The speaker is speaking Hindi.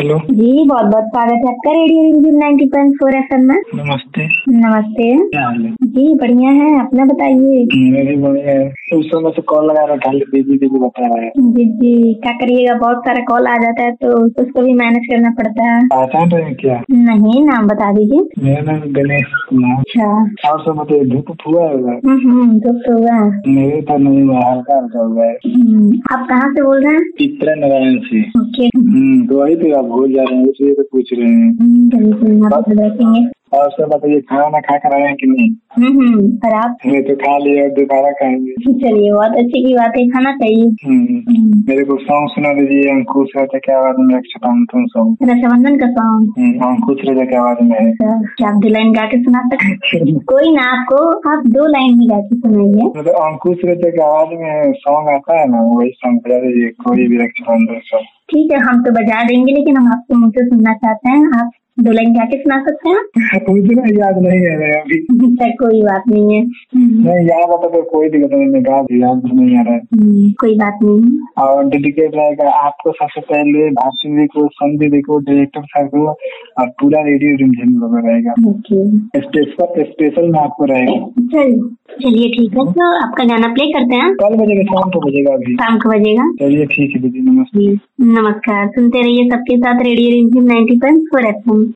हेलो जी, बहुत बहुत स्वागत है आपका रेडियो रिमझिम 90.4 FM में। नमस्ते। नमस्ते। क्या हाल है? जी बढ़िया है, अपना बताइए। मेरा भी बढ़िया है। उस समय से कॉल लगा रहा था, बिजी बिजी बता रहा है। जी जी, क्या करिएगा, बहुत सारा कॉल आ जाता है तो उसको भी मैनेज करना पड़ता है। पहचान रहे हैं क्या? नहीं, नाम बता दीजिए। मेरा नाम गणेश कुमार। अच्छा। और सब बताइए, धूप हुआ है? धूप तो हुआ है। मेरे तो नहीं हुआ, हल्का हल्का हुआ है। आप कहाँ से बोल रहे हैं? चित्रा नारायण से। ओके। तो वही तो आप भूल जा रहे हैं, इसलिए तो पूछ रहे हैं। देखेंगे। और सब बताइए, खाना खा कर आए हैं कि नहीं? और आप? मैं तो खा लिया, दोबारा खाएंगे। चलिए, बहुत अच्छी की बात है, खाना चाहिए। मेरे को सॉन्ग सुना दीजिए, अंकुश रहता क्या आवाज में, रक्षाबंधन सॉन्ग। रक्षाबंधन का सॉन्ग? अंकुश रहता क्या आवाज में है। क्या आप 2 लाइन गा के सुना सकते? कोई ना, आपको आप 2 लाइन ही गा के सुनाइए। मतलब अंकुश रहता की आवाज में सॉन्ग आता है ना, वही सॉन्ग बजा दीजिए, कोई भी रक्षाबंधन सॉन्ग। ठीक है, हम तो बजा देंगे, लेकिन हम आपके मुँह से सुनना चाहते हैं। आप 2 लाइन गा के सुना सकते हैं? मुझे याद नहीं है अभी। कोई बात नहीं है। नहीं याद आता तो कोई दिक्कत नहीं, मैं गा दी, याद नहीं आ रहा है। कोई बात नहीं। और डेडिकेट रहेगा आपको सबसे पहले, भारती जी को, संजय जी को, डायरेक्टर साहब को, और पूरा रेडियो रिमझिम लोग रहेगा। स्पेशल में आपको रहेगा। चलिए ठीक है, तो आपका गाना प्ले करते हैं। कल बजेगा? शाम को बजेगा? अभी शाम को बजेगा। चलिए ठीक है दीदी, नमस्ते। नमस्कार, सुनते रहिए सबके साथ रेडियो रिमझिम 90.4 FM।